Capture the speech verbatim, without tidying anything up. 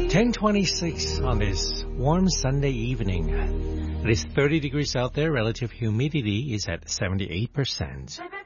ten twenty-six on this warm Sunday evening. It is thirty degrees out there. Relative humidity is at seventy-eight percent.